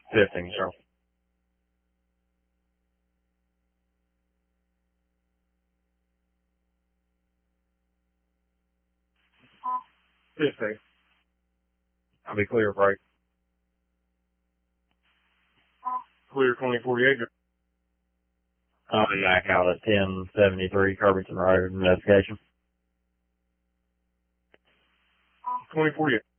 15, sir. I'll be clear, break. Clear 2048. I'll be back out at 1073 Covington Road, investigation. 2048.